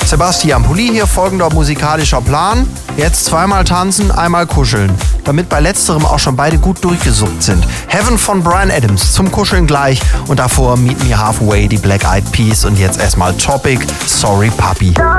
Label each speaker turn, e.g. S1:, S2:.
S1: Sebastian Pulli hier, folgender musikalischer Plan. Jetzt zweimal tanzen, einmal kuscheln. Damit bei letzterem auch schon beide gut durchgesuppt sind. Heaven von Bryan Adams zum Kuscheln gleich und davor Meet Me Halfway, die Black Eyed Peas und jetzt erstmal Topic, Sorry Puppy.